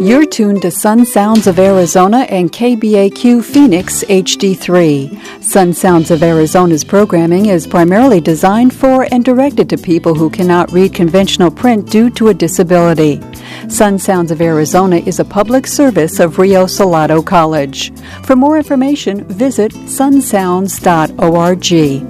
You're tuned to Sun Sounds of Arizona and KBAQ Phoenix HD3. Sun Sounds of Arizona's programming is primarily designed for and directed to people who cannot read conventional print due to a disability. Sun Sounds of Arizona is a public service of Rio Salado College. For more information, visit sunsounds.org.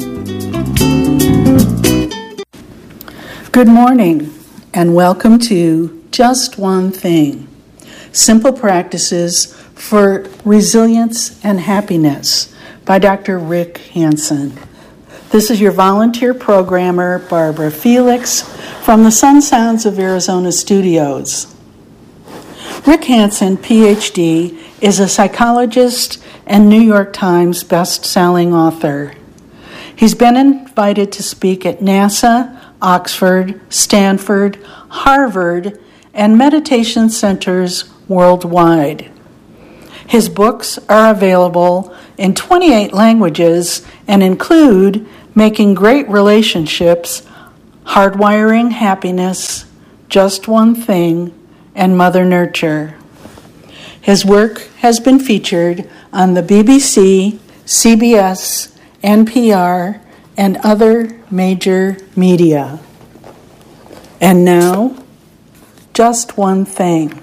Good morning, and welcome to Just One Thing. Simple Practices for Resilience and Happiness by Dr. Rick Hansen. This is your volunteer programmer, Barbara Felix, from the Sun Sounds of Arizona studios. Rick Hansen, PhD, is a psychologist and New York Times best-selling author. He's been invited to speak at NASA, Oxford, Stanford, Harvard, and meditation centers worldwide. His books are available in 28 languages and include Making Great Relationships, Hardwiring Happiness, Just One Thing, and Mother Nurture. His work has been featured on the BBC, CBS, NPR, and other major media. And now, just one thing.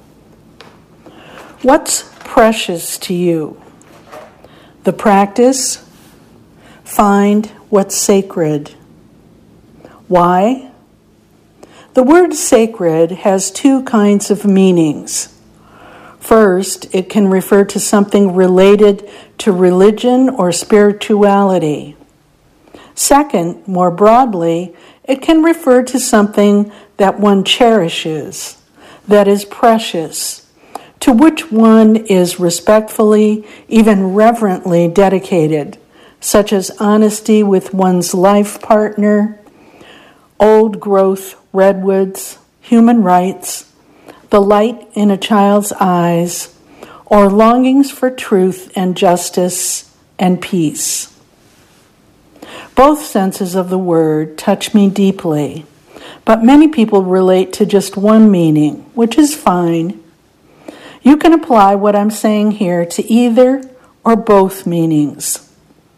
What's precious to you? The practice? Find what's sacred. Why? The word sacred has two kinds of meanings. First, it can refer to something related to religion or spirituality. Second, more broadly, it can refer to something that one cherishes, that is precious, to which one is respectfully, even reverently dedicated, such as honesty with one's life partner, old-growth redwoods, human rights, the light in a child's eyes, or longings for truth and justice and peace. Both senses of the word touch me deeply, but many people relate to just one meaning, which is fine. You can apply what I'm saying here to either or both meanings.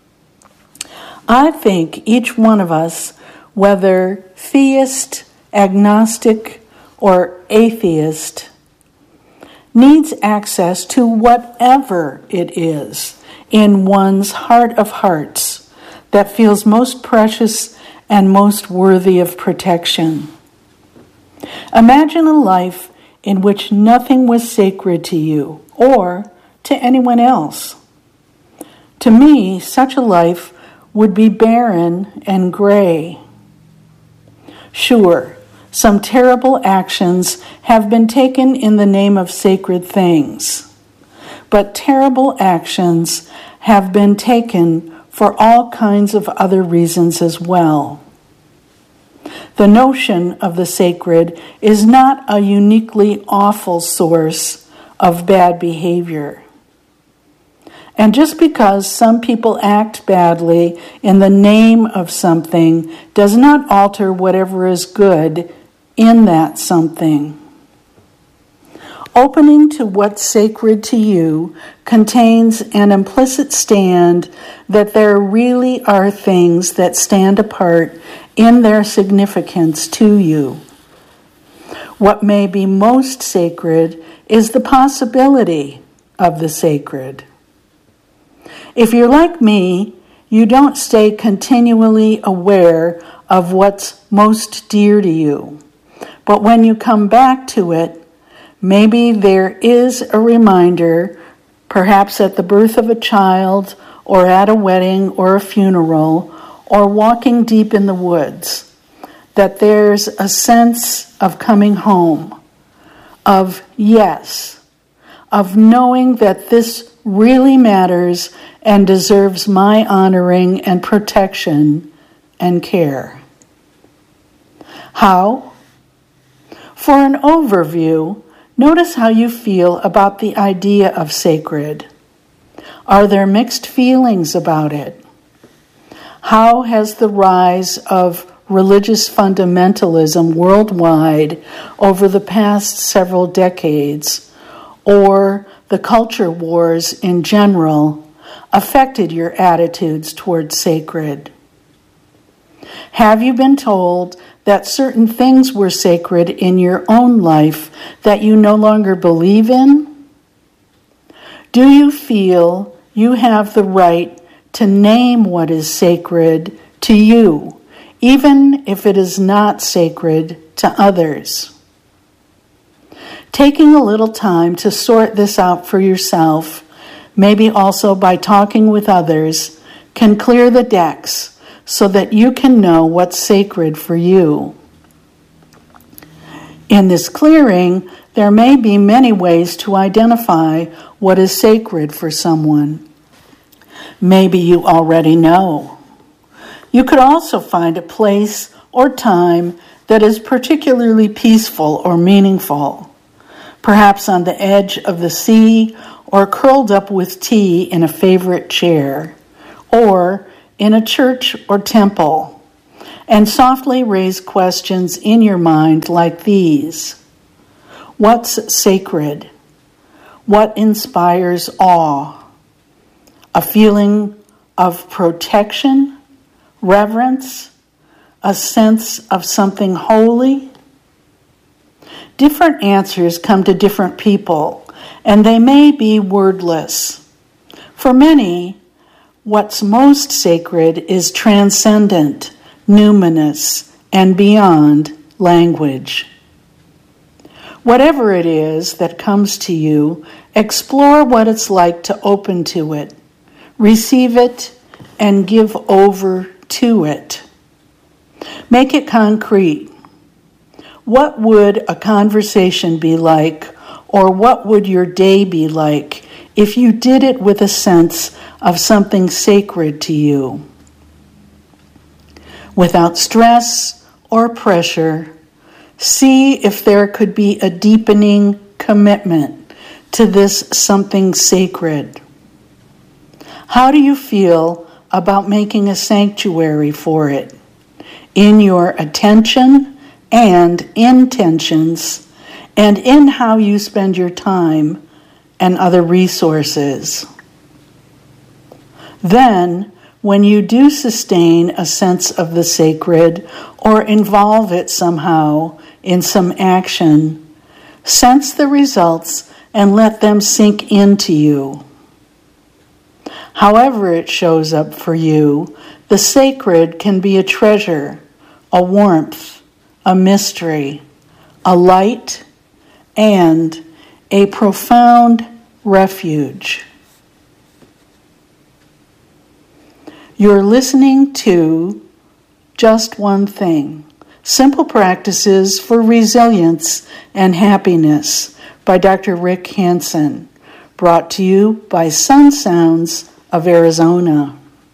I think each one of us, whether theist, agnostic, or atheist, needs access to whatever it is in one's heart of hearts that feels most precious and most worthy of protection. Imagine a life in which nothing was sacred to you or to anyone else. To me, such a life would be barren and gray. Sure, some terrible actions have been taken in the name of sacred things, but terrible actions have been taken for all kinds of other reasons as well. The notion of the sacred is not a uniquely awful source of bad behavior. And just because some people act badly in the name of something does not alter whatever is good in that something. Opening to what's sacred to you contains an implicit stand that there really are things that stand apart in their significance to you. What may be most sacred is the possibility of the sacred. If you're like me, you don't stay continually aware of what's most dear to you. But when you come back to it, maybe there is a reminder, perhaps at the birth of a child, or at a wedding or a funeral, or walking deep in the woods, that there's a sense of coming home, of yes, of knowing that this really matters and deserves my honoring and protection and care. How? For an overview, notice how you feel about the idea of sacred. Are there mixed feelings about it? How has the rise of religious fundamentalism worldwide over the past several decades, or the culture wars in general, affected your attitudes toward sacred? Have you been told that certain things were sacred in your own life that you no longer believe in? Do you feel you have the right to name what is sacred to you, even if it is not sacred to others? Taking a little time to sort this out for yourself, maybe also by talking with others, can clear the decks so that you can know what's sacred for you. In this clearing, there may be many ways to identify what is sacred for someone. Maybe you already know. You could also find a place or time that is particularly peaceful or meaningful, perhaps on the edge of the sea or curled up with tea in a favorite chair, or in a church or temple, and softly raise questions in your mind like these. What's sacred? What inspires awe? A feeling of protection, reverence, a sense of something holy? Different answers come to different people, and they may be wordless. For many, what's most sacred is transcendent, numinous, and beyond language. Whatever it is that comes to you, explore what it's like to open to it, receive it, and give over to it. Make it concrete. What would a conversation be like, or what would your day be like if you did it with a sense of something sacred to you? Without stress or pressure, see if there could be a deepening commitment to this something sacred. How do you feel about making a sanctuary for it in your attention and intentions, and in how you spend your time and other resources? Then, when you do sustain a sense of the sacred or involve it somehow in some action, sense the results and let them sink into you. However it shows up for you, the sacred can be a treasure, a warmth, a mystery, a light, and a profound refuge. You're listening to Just One Thing, Simple Practices for Resilience and Happiness by Dr. Rick Hanson, brought to you by Sun Sounds of Arizona.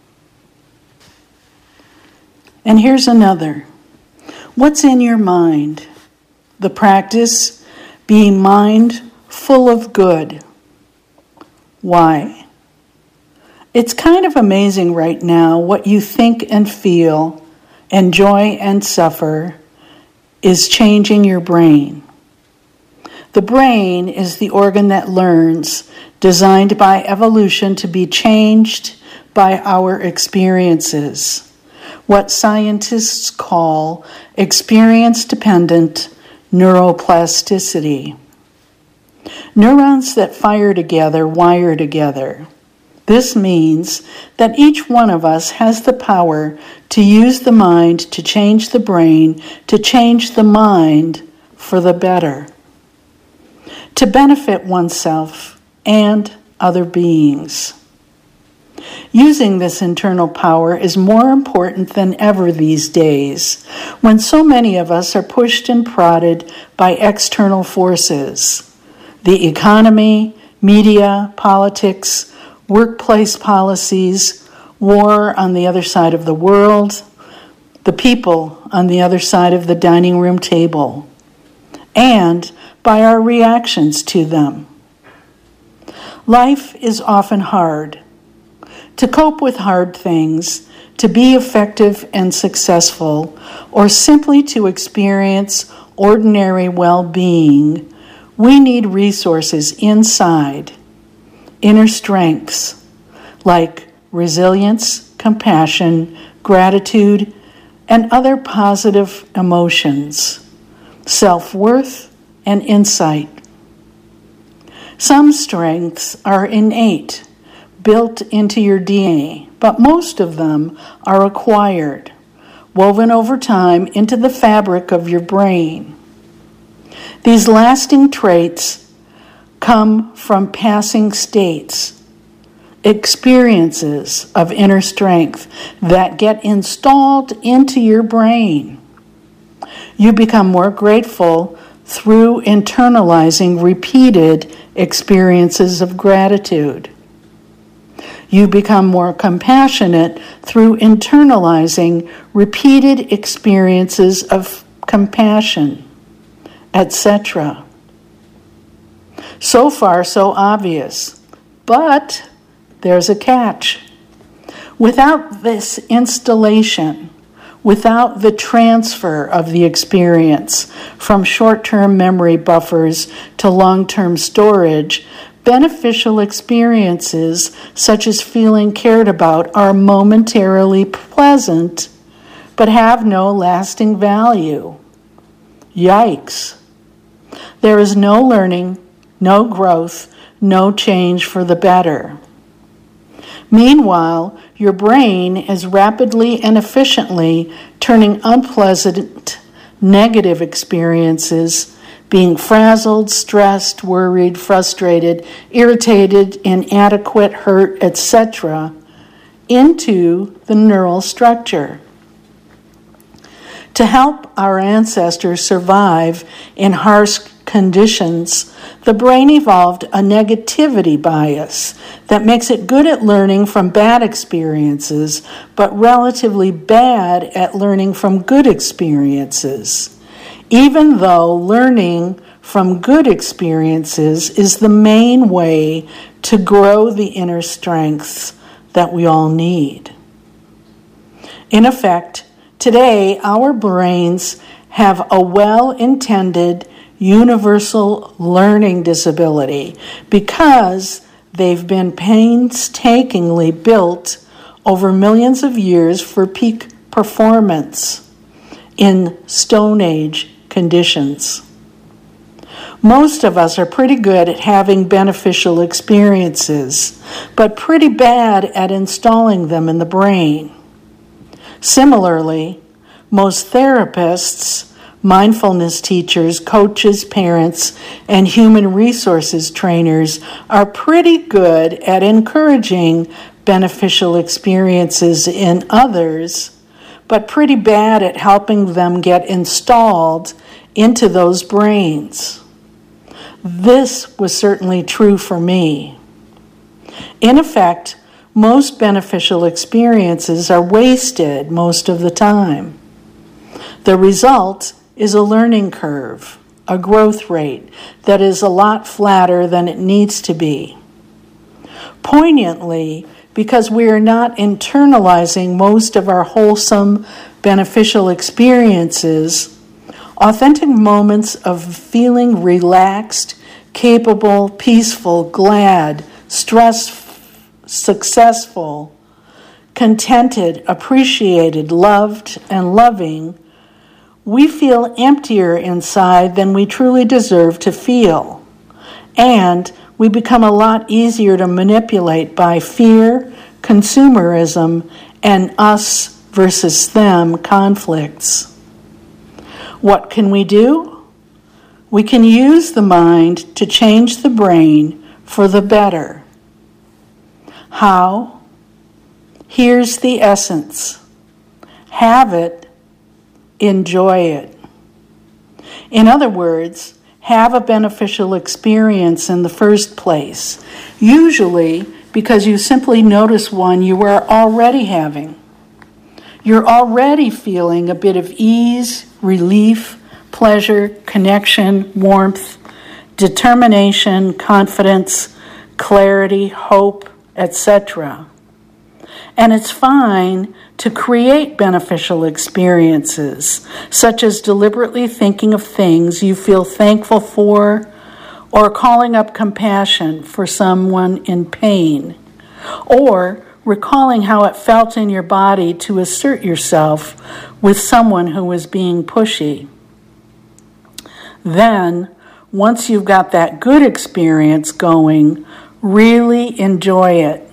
And here's another. What's in your mind? The practice, being mind full of good. Why? It's kind of amazing right now what you think and feel, enjoy and suffer, is changing your brain. The brain is the organ that learns, designed by evolution to be changed by our experiences, what scientists call experience-dependent neuroplasticity. Neurons that fire together wire together. This means that each one of us has the power to use the mind to change the brain, to change the mind for the better, to benefit oneself and other beings. Using this internal power is more important than ever these days, when so many of us are pushed and prodded by external forces. The economy, media, politics, workplace policies, war on the other side of the world, the people on the other side of the dining room table, and by our reactions to them. Life is often hard. to cope with hard things, to be effective and successful, or simply to experience ordinary well-being, we need resources inside, inner strengths, like resilience, compassion, gratitude, and other positive emotions, self-worth, and insight. Some strengths are innate, built into your DNA, but most of them are acquired, woven over time into the fabric of your brain. These lasting traits come from passing states, experiences of inner strength that get installed into your brain. You become more grateful through internalizing repeated experiences of gratitude. You become more compassionate through internalizing repeated experiences of compassion, etc. So far, so obvious, but there's a catch. Without this installation, without the transfer of the experience from short-term memory buffers to long-term storage, beneficial experiences such as feeling cared about are momentarily pleasant but have no lasting value. Yikes. There is no learning, no growth, no change for the better. Meanwhile, your brain is rapidly and efficiently turning unpleasant, negative experiences, being frazzled, stressed, worried, frustrated, irritated, inadequate, hurt, etc., into the neural structure. To help our ancestors survive in harsh conditions, the brain evolved a negativity bias that makes it good at learning from bad experiences, but relatively bad at learning from good experiences, even though learning from good experiences is the main way to grow the inner strengths that we all need. In effect, today our brains have a well-intended universal learning disability because they've been painstakingly built over millions of years for peak performance in Stone Age conditions. Most of us are pretty good at having beneficial experiences, but pretty bad at installing them in the brain. Similarly, most therapists, mindfulness teachers, coaches, parents, and human resources trainers are pretty good at encouraging beneficial experiences in others, but pretty bad at helping them get installed into those brains. This was certainly true for me. In effect, most beneficial experiences are wasted most of the time. The result is a learning curve, a growth rate that is a lot flatter than it needs to be. Poignantly, because we are not internalizing most of our wholesome, beneficial experiences, authentic moments of feeling relaxed, capable, peaceful, glad, successful, contented, appreciated, loved, and loving, we feel emptier inside than we truly deserve to feel. And we become a lot easier to manipulate by fear, consumerism, and us versus them conflicts. What can we do? We can use the mind to change the brain for the better. How? Here's the essence. Have it. Enjoy it. In other words, have a beneficial experience in the first place, usually because you simply notice one you are already having. You're already feeling a bit of ease, relief, pleasure, connection, warmth, determination, confidence, clarity, hope, etc. And it's fine to create beneficial experiences, such as deliberately thinking of things you feel thankful for, or calling up compassion for someone in pain, or recalling how it felt in your body to assert yourself with someone who was being pushy. Then, once you've got that good experience going, really enjoy it.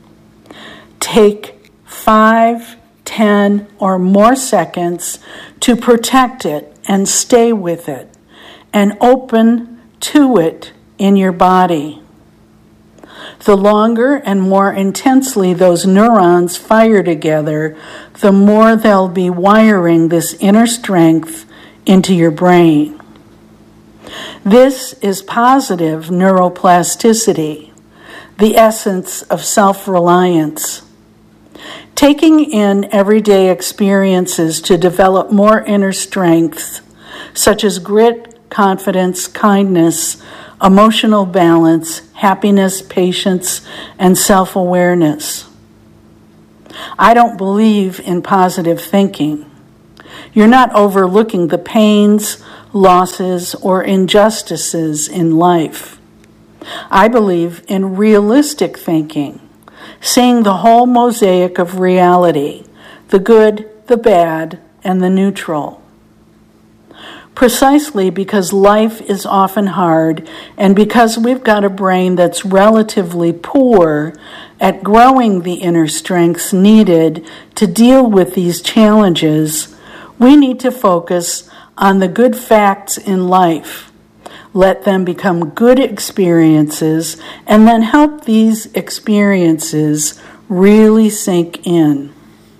Take 5, 10, or more seconds to protect it and stay with it and open to it in your body. The longer and more intensely those neurons fire together, the more they'll be wiring this inner strength into your brain. This is positive neuroplasticity, the essence of self-reliance. Taking in everyday experiences to develop more inner strength, such as grit, confidence, kindness, emotional balance, happiness, patience, and self-awareness. I don't believe in positive thinking. You're not overlooking the pains, losses, or injustices in life. I believe in realistic thinking, seeing the whole mosaic of reality, the good, the bad, and the neutral. Precisely because life is often hard, and because we've got a brain that's relatively poor at growing the inner strengths needed to deal with these challenges, we need to focus on the good facts in life. Let them become good experiences, and then help these experiences really sink in.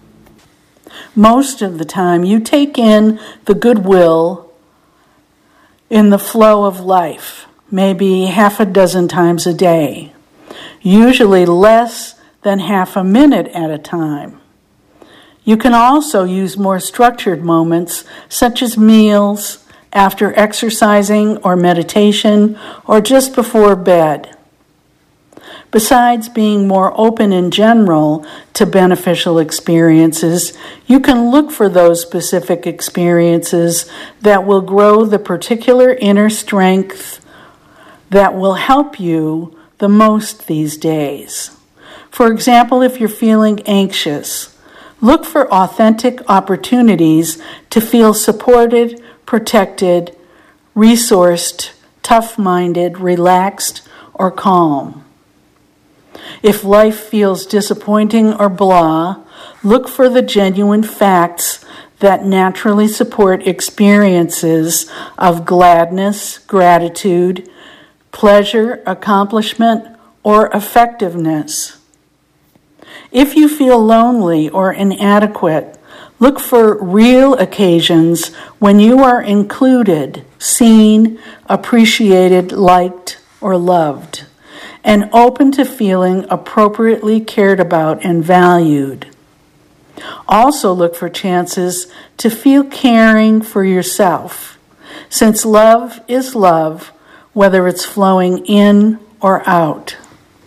Most of the time, you take in the goodwill in the flow of life, maybe half a dozen times a day, usually less than half a minute at a time. You can also use more structured moments, such as meals, after exercising or meditation, or just before bed. Besides being more open in general to beneficial experiences, you can look for those specific experiences that will grow the particular inner strength that will help you the most these days. For example, if you're feeling anxious, look for authentic opportunities to feel supported, protected, resourced, tough-minded, relaxed, or calm. If life feels disappointing or blah, look for the genuine facts that naturally support experiences of gladness, gratitude, pleasure, accomplishment, or effectiveness. If you feel lonely or inadequate, look for real occasions when you are included, seen, appreciated, liked, or loved, and open to feeling appropriately cared about and valued. Also look for chances to feel caring for yourself, since love is love, whether it's flowing in or out.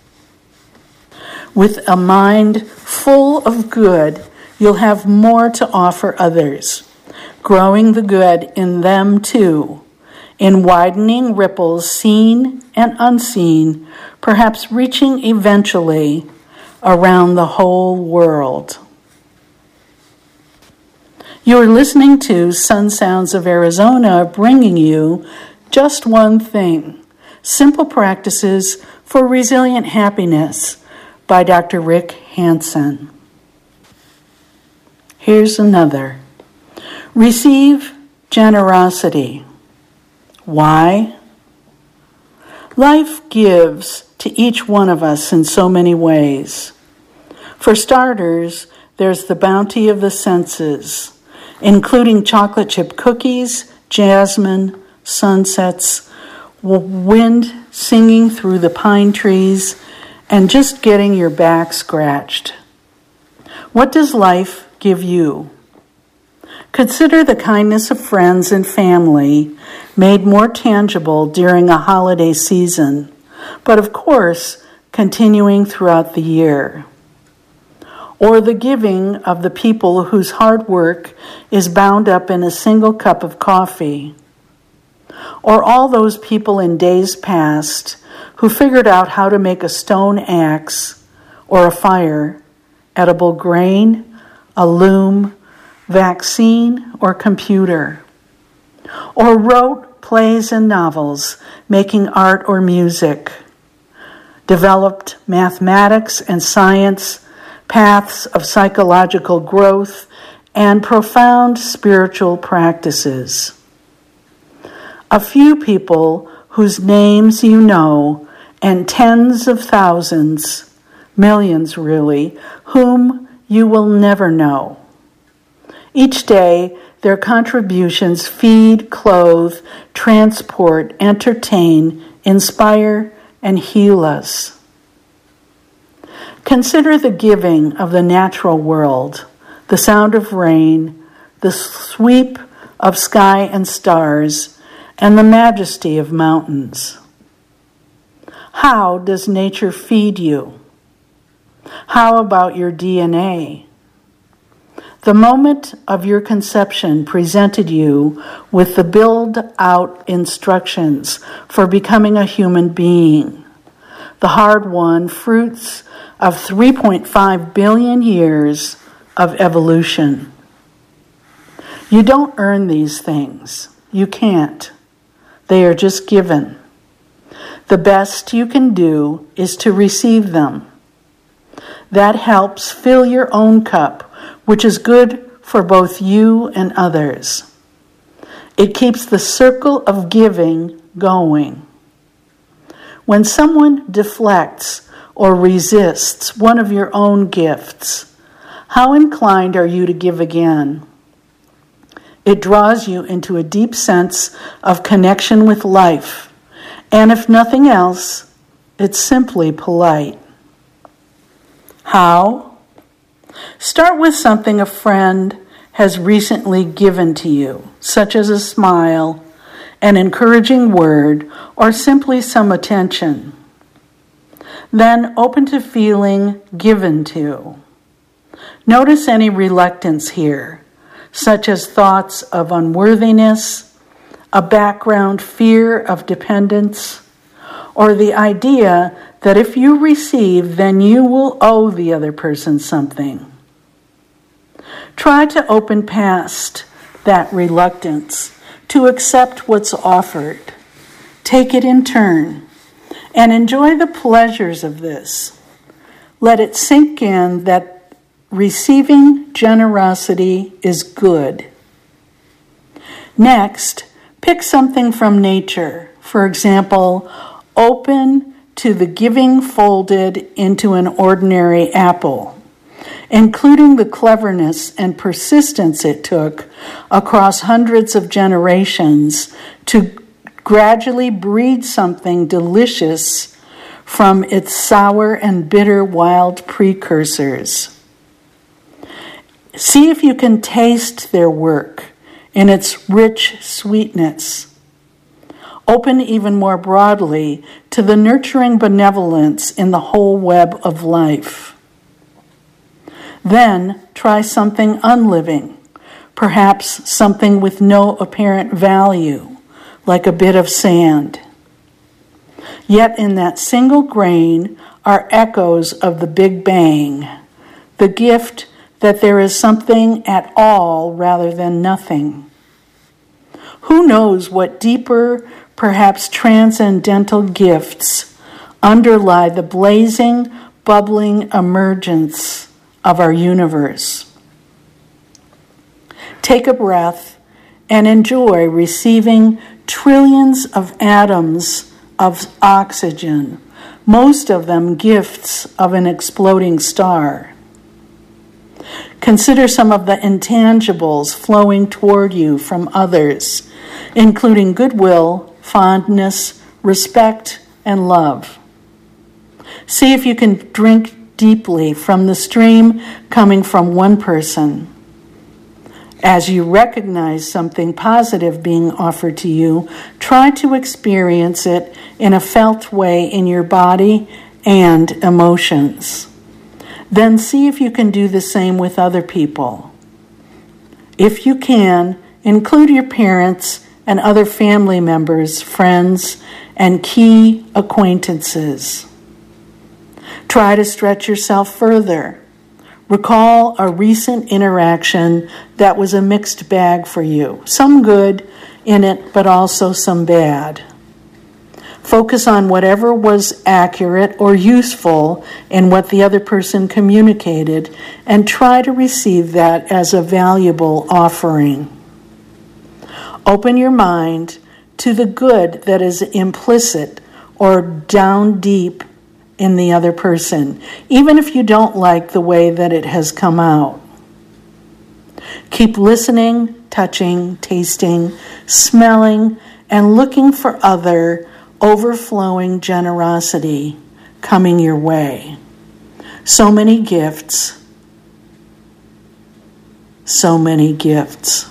With a mind full of good, you'll have more to offer others, growing the good in them too, in widening ripples seen and unseen, perhaps reaching eventually around the whole world. You're listening to Sun Sounds of Arizona, bringing you Just One Thing, Simple Practices for Resilient Happiness by Dr. Rick Hanson. Here's another. Receive generosity. Why? Life gives to each one of us in so many ways. For starters, there's the bounty of the senses, including chocolate chip cookies, jasmine, sunsets, wind singing through the pine trees, and just getting your back scratched. What does life give you? Consider the kindness of friends and family made more tangible during a holiday season, but of course, continuing throughout the year. or the giving of the people whose hard work is bound up in a single cup of coffee, or all those people in days past who figured out how to make a stone axe or a fire, edible grain, a loom, vaccine, or computer, or wrote plays and novels, making art or music, developed mathematics and science, paths of psychological growth, and profound spiritual practices. A few people whose names you know, and tens of thousands, millions really, whom you will never know. Each day, their contributions feed, clothe, transport, entertain, inspire, and heal us. Consider the giving of the natural world, the sound of rain, the sweep of sky and stars, and the majesty of mountains. How does nature feed you? How about your DNA? The moment of your conception presented you with the build-out instructions for becoming a human being, the hard-won fruits of 3.5 billion years of evolution. You don't earn these things. You can't. They are just given. The best you can do is to receive them. That helps fill your own cup, which is good for both you and others. It keeps the circle of giving going. When someone deflects or resists one of your own gifts, how inclined are you to give again? It draws you into a deep sense of connection with life, and if nothing else, it's simply polite. How? Start with something a friend has recently given to you, such as a smile, an encouraging word, or simply some attention. Then open to feeling given to. Notice any reluctance here, such as thoughts of unworthiness, a background fear of dependence, or the idea that if you receive, then you will owe the other person something. Try to open past that reluctance to accept what's offered. Take it in turn and enjoy the pleasures of this. Let it sink in that receiving generosity is good. Next, pick something from nature. For example, open to the giving folded into an ordinary apple, including the cleverness and persistence it took across hundreds of generations to gradually breed something delicious from its sour and bitter wild precursors. See if you can taste their work in its rich sweetness. Open even more broadly to the nurturing benevolence in the whole web of life. Then try something unliving, perhaps something with no apparent value, like a bit of sand. Yet in that single grain are echoes of the Big Bang, the gift that there is something at all rather than nothing. Who knows what deeper, perhaps transcendental gifts underlie the blazing, bubbling emergence of our universe. Take a breath and enjoy receiving trillions of atoms of oxygen, most of them gifts of an exploding star. Consider some of the intangibles flowing toward you from others, including goodwill, fondness, respect, and love. See if you can drink deeply from the stream coming from one person. As you recognize something positive being offered to you, try to experience it in a felt way in your body and emotions. Then see if you can do the same with other people. If you can, include your parents and other family members, friends, and key acquaintances. Try to stretch yourself further. Recall a recent interaction that was a mixed bag for you. Some good in it, but also some bad. Focus on whatever was accurate or useful in what the other person communicated and try to receive that as a valuable offering. Open your mind to the good that is implicit or down deep in the other person, even if you don't like the way that it has come out. Keep listening, touching, tasting, smelling, and looking for other overflowing generosity coming your way. So many gifts. So many gifts.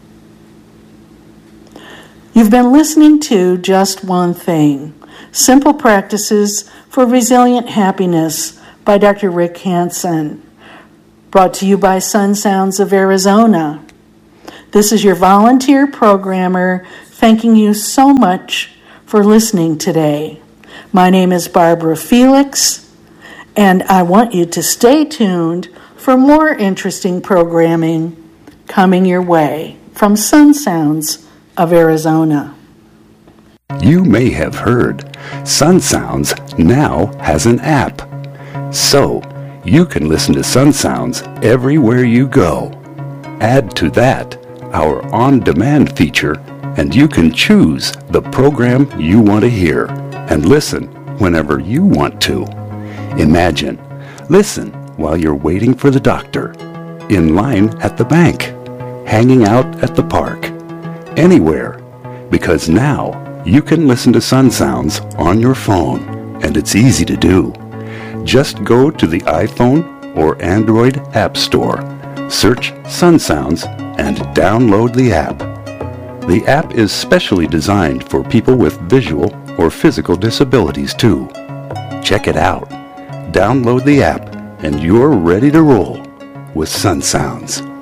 You've been listening to Just One Thing, Simple Practices for Resilient Happiness by Dr. Rick Hanson, brought to you by Sun Sounds of Arizona. This is your volunteer programmer thanking you so much for listening today. My name is Barbara Felix, and I want you to stay tuned for more interesting programming coming your way from Sun Sounds of Arizona. You may have heard Sun Sounds now has an app. So, you can listen to Sun Sounds everywhere you go. Add to that our on-demand feature, and you can choose the program you want to hear and listen whenever you want to. Imagine, listen while you're waiting for the doctor, in line at the bank, hanging out at the park, anywhere, because now you can listen to Sun Sounds on your phone, and it's easy to do. Just go to the iPhone or Android App Store, search Sun Sounds, and download the app. The app is specially designed for people with visual or physical disabilities too. Check it out. Download the app, and you're ready to roll with Sun Sounds.